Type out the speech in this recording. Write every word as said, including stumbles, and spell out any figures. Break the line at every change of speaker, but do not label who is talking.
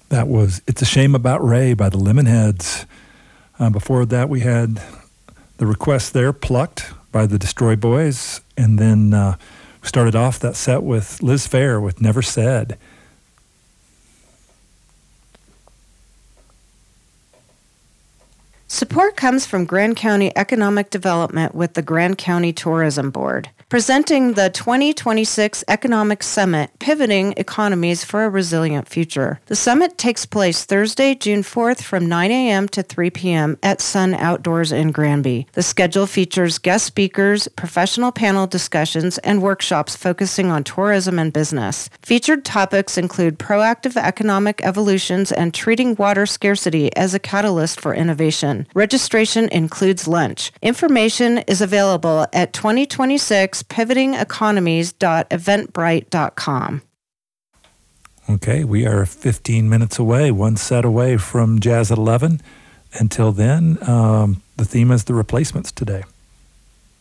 That was It's a Shame About Ray by the Lemonheads. Uh, before that, we had The Request There, Plucked by the Destroy Boys. And then uh, we started off that set with Liz Phair with Never Said.
Support comes from Grand County Economic Development with the Grand County Tourism Board, presenting the twenty twenty-six Economic Summit, Pivoting Economies for a Resilient Future. The summit takes place Thursday, June fourth from nine a.m. to three p.m. at Sun Outdoors in Granby. The schedule features guest speakers, professional panel discussions, and workshops focusing on tourism and business. Featured topics include proactive economic evolutions and treating water scarcity as a catalyst for innovation. Registration includes lunch. Information is available at twenty twenty-six pivoting economies dot eventbrite dot com.
Okay, we are fifteen minutes away, one set away from Jazz at eleven. Until then, um, the theme is The Replacements today.